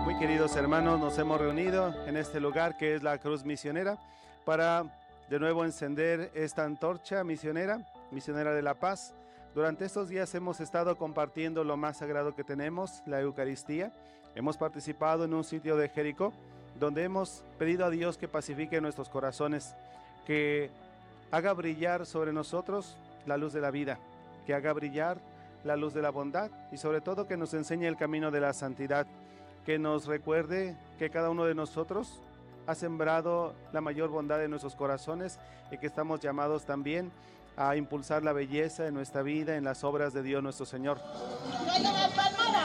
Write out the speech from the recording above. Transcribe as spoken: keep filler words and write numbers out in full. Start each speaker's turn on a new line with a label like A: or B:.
A: Muy queridos hermanos, nos hemos reunido en este lugar que es la Cruz Misionera para de nuevo encender esta antorcha misionera, misionera de la paz. Durante estos días hemos estado compartiendo lo más sagrado que tenemos, la Eucaristía. Hemos participado en un sitio de Jericó, donde hemos pedido a Dios que pacifique nuestros corazones, que haga brillar sobre nosotros la luz de la vida, que haga brillar la luz de la bondad y sobre todo que nos enseñe el camino de la santidad, que nos recuerde que cada uno de nosotros ha sembrado la mayor bondad en nuestros corazones y que estamos llamados también a impulsar la belleza en nuestra vida, en las obras de Dios nuestro Señor.